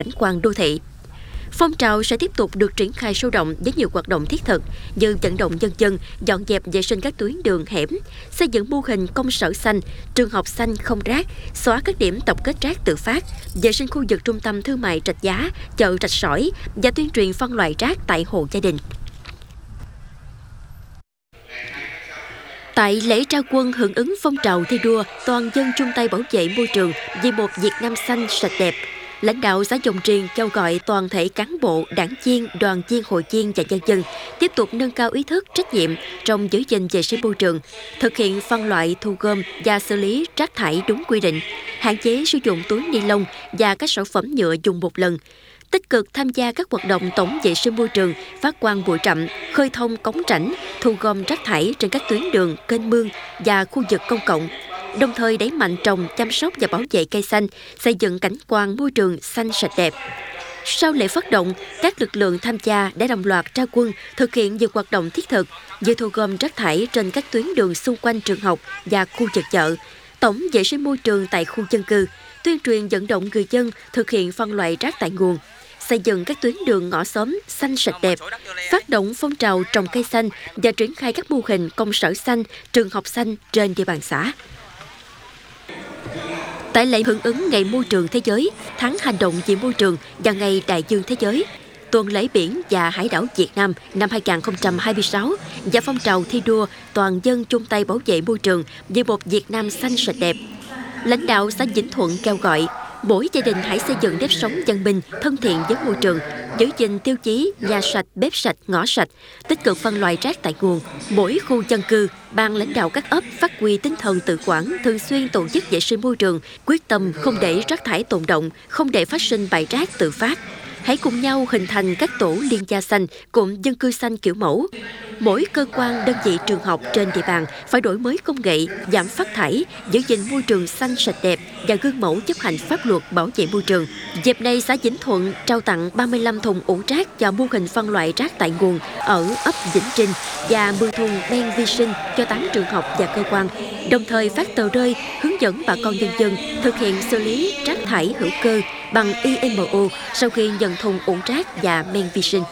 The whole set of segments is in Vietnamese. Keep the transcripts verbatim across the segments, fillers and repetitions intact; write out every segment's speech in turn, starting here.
cảnh quan đô thị. Phong trào sẽ tiếp tục được triển khai sâu rộng với nhiều hoạt động thiết thực như vận động nhân dân dọn dẹp vệ sinh các tuyến đường hẻm, xây dựng mô hình công sở xanh, trường học xanh không rác, xóa các điểm tập kết rác tự phát, vệ sinh khu vực trung tâm thương mại Rạch Giá, chợ Rạch Sỏi và tuyên truyền phân loại rác tại hộ gia đình. Tại lễ ra quân hưởng ứng phong trào thi đua toàn dân chung tay bảo vệ môi trường vì một Việt Nam xanh sạch đẹp, lãnh đạo xã Dòng Triền kêu gọi toàn thể cán bộ, đảng viên, đoàn viên, hội viên và nhân dân tiếp tục nâng cao ý thức, trách nhiệm trong giữ gìn vệ sinh môi trường, thực hiện phân loại, thu gom và xử lý rác thải đúng quy định, hạn chế sử dụng túi ni lông và các sản phẩm nhựa dùng một lần, tích cực tham gia các hoạt động tổng vệ sinh môi trường, phát quang bụi rậm, khơi thông cống rãnh, thu gom rác thải trên các tuyến đường, kênh mương và khu vực công cộng. Đồng thời đẩy mạnh trồng, chăm sóc và bảo vệ cây xanh, xây dựng cảnh quan môi trường xanh sạch đẹp. Sau lễ phát động, các lực lượng tham gia đã đồng loạt ra quân thực hiện nhiều hoạt động thiết thực như thu gom rác thải trên các tuyến đường xung quanh trường học và khu vực chợ, tổng vệ sinh môi trường tại khu dân cư, tuyên truyền vận động người dân thực hiện phân loại rác tại nguồn, xây dựng các tuyến đường ngõ xóm xanh sạch đẹp, phát động phong trào trồng cây xanh và triển khai các mô hình công sở xanh, trường học xanh trên địa bàn xã. Tại lễ hưởng ứng Ngày Môi trường Thế giới, tháng hành động vì môi trường và Ngày Đại dương Thế giới, Tuần lễ biển và hải đảo Việt Nam năm hai không hai sáu và phong trào thi đua toàn dân chung tay bảo vệ môi trường vì một Việt Nam xanh sạch đẹp, lãnh đạo xã Vĩnh Thuận kêu gọi mỗi gia đình hãy xây dựng nếp sống văn minh, thân thiện với môi trường, giữ gìn tiêu chí nhà sạch, bếp sạch, ngõ sạch, tích cực phân loại rác tại nguồn. Mỗi khu dân cư, ban lãnh đạo các ấp phát huy tinh thần tự quản, thường xuyên tổ chức vệ sinh môi trường, quyết tâm không để rác thải tồn động, không để phát sinh bãi rác tự phát. Hãy cùng nhau hình thành các tổ liên gia xanh, cụm dân cư xanh kiểu mẫu. Mỗi cơ quan, đơn vị, trường học trên địa bàn phải đổi mới công nghệ, giảm phát thải, giữ gìn môi trường xanh sạch đẹp và gương mẫu chấp hành pháp luật bảo vệ môi trường. Dịp này, xã Vĩnh Thuận trao tặng ba mươi lăm thùng ủ rác và mô hình phân loại rác tại nguồn ở ấp Vĩnh Trinh và mười thùng men vi sinh cho tám trường học và cơ quan, đồng thời phát tờ rơi hướng dẫn bà con nhân dân thực hiện xử lý rác thải hữu cơ bằng i em o sau khi nhận thùng ủ rác và men vi sinh.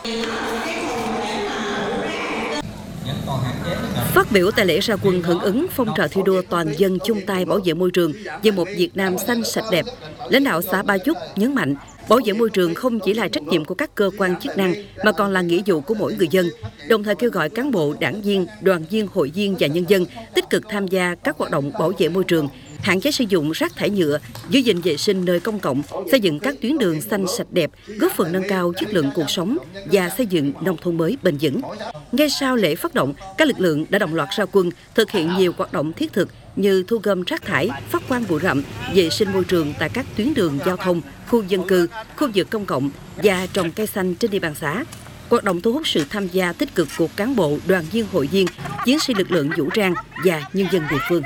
Phát biểu tại lễ ra quân hưởng ứng phong trào thi đua toàn dân chung tay bảo vệ môi trường vì một Việt Nam xanh sạch đẹp, lãnh đạo xã Ba Chúc nhấn mạnh bảo vệ môi trường không chỉ là trách nhiệm của các cơ quan chức năng mà còn là nghĩa vụ của mỗi người dân, đồng thời kêu gọi cán bộ, đảng viên, đoàn viên, hội viên và nhân dân tích cực tham gia các hoạt động bảo vệ môi trường, hạn chế sử dụng rác thải nhựa, giữ gìn vệ sinh nơi công cộng, xây dựng các tuyến đường xanh sạch đẹp, góp phần nâng cao chất lượng cuộc sống và xây dựng nông thôn mới bền vững. Ngay sau lễ phát động, các lực lượng đã đồng loạt ra quân thực hiện nhiều hoạt động thiết thực như thu gom rác thải, phát quang bụi rậm, vệ sinh môi trường tại các tuyến đường giao thông, khu dân cư, khu vực công cộng và trồng cây xanh trên địa bàn xã. Hoạt động thu hút sự tham gia tích cực của cán bộ, đoàn viên, hội viên, chiến sĩ lực lượng vũ trang và nhân dân địa phương.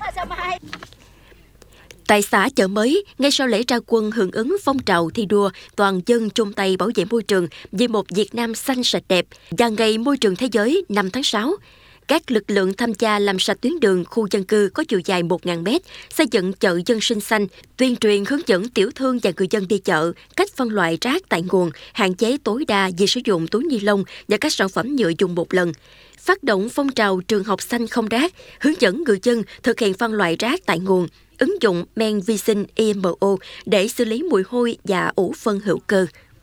Tại xã Chợ Mới, ngay sau lễ ra quân hưởng ứng phong trào thi đua toàn dân chung tay bảo vệ môi trường vì một Việt Nam xanh sạch đẹp và Ngày Môi trường Thế giới năm tháng sáu, các lực lượng tham gia làm sạch tuyến đường khu dân cư có chiều dài một nghìn mét, xây dựng chợ dân sinh xanh, tuyên truyền hướng dẫn tiểu thương và người dân đi chợ cách phân loại rác tại nguồn, hạn chế tối đa việc sử dụng túi ni lông và các sản phẩm nhựa dùng một lần. Phát động phong trào trường học xanh không rác, hướng dẫn người dân thực hiện phân loại rác tại nguồn, ứng dụng men vi sinh i em o để xử lý mùi hôi và ủ phân hữu cơ.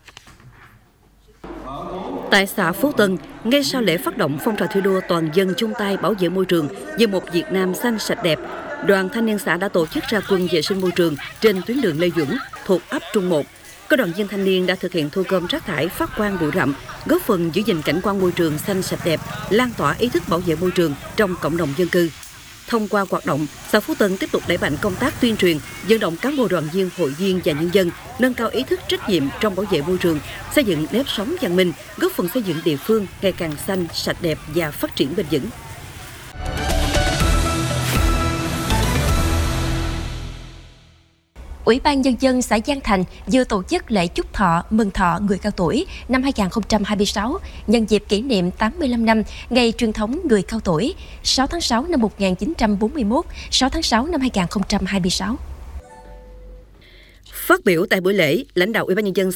Tại xã Phú Tân, ngay sau lễ phát động phong trào thi đua toàn dân chung tay bảo vệ môi trường vì một Việt Nam xanh sạch đẹp, đoàn thanh niên xã đã tổ chức ra quân vệ sinh môi trường trên tuyến đường Lê Duẩn thuộc ấp Trung một. Các đoàn viên thanh niên đã thực hiện thu gom rác thải, phát quang bụi rậm, góp phần giữ gìn cảnh quan môi trường xanh sạch đẹp, lan tỏa ý thức bảo vệ môi trường trong cộng đồng dân cư. Thông qua hoạt động, xã Phú Tân tiếp tục đẩy mạnh công tác tuyên truyền, vận động cán bộ, đoàn viên, hội viên và nhân dân nâng cao ý thức trách nhiệm trong bảo vệ môi trường, xây dựng nếp sống văn minh, góp phần xây dựng địa phương ngày càng xanh, sạch đẹp và phát triển bền vững. Ủy ban Nhân dân xã Giang Thành vừa tổ chức lễ chúc thọ mừng thọ người cao tuổi năm hai không hai sáu nhân dịp kỷ niệm tám mươi lăm năm Ngày truyền thống người cao tuổi sáu tháng sáu năm một nghìn chín trăm bốn mươi mốt, sáu tháng sáu năm hai không hai sáu. Phát biểu tại buổi lễ, lãnh đạo Ủy ban nhân dân